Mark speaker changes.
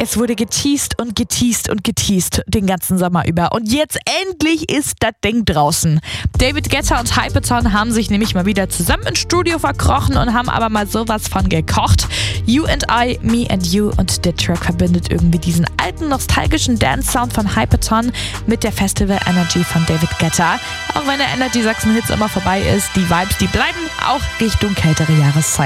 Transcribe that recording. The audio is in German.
Speaker 1: Es wurde geteased und geteased und geteased den ganzen Sommer über. Und jetzt endlich ist das Ding draußen. David Guetta und Hypetone haben sich nämlich mal wieder zusammen ins Studio verkrochen und haben aber mal sowas von gekocht. You and I, Me and You, und der Track verbindet irgendwie diesen alten, nostalgischen Dance-Sound von Hypetone mit der Festival-Energy von David Guetta. Auch wenn der Energy Sachsen-Hits immer vorbei ist, die Vibes, die bleiben auch Richtung kältere Jahreszeit.